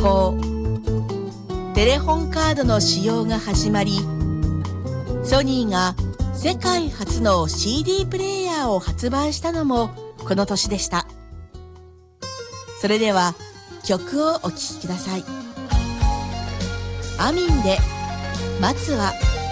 行、テレホンカードの使用が始まり、ソニーが世界初の CD プレイヤーを発売したのもこの年でした。それでは曲をお聴きください。アミンで松は